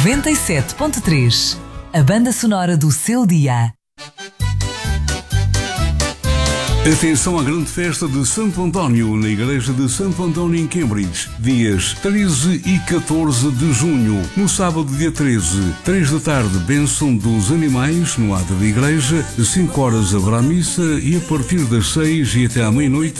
97.3. A banda sonora do seu dia. Atenção à grande festa de Santo António, na Igreja de Santo António em Cambridge, dias 13 e 14 de junho. No sábado, dia 13, 3 da tarde, bênção dos animais no ato da igreja, 5 horas haverá missa e a partir das 6 e até à meia-noite,